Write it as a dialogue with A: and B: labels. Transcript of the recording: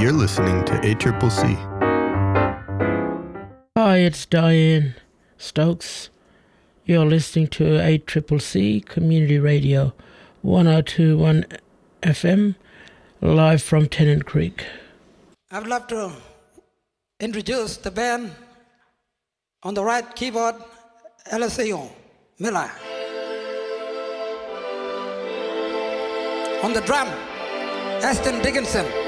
A: You're listening to ACCC.
B: Hi, it's Diane Stokes. You're listening to ACCC Community Radio 102.1 FM, live from Tennant Creek.
C: I'd love to introduce the band. On the right keyboard, Eliseo Miller. On the drum, Aston Dickinson.